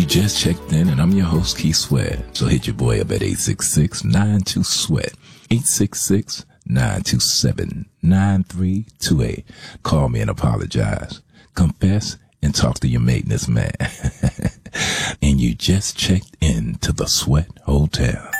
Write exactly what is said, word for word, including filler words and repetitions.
just checked in, and I'm your host, Keith Sweat. So hit your boy up at eight six six, nine two, SWEAT, eight six six, nine two seven, nine three two eight. Call me and apologize, confess, and talk to your maintenance man. And you just checked in to the Sweat Hotel.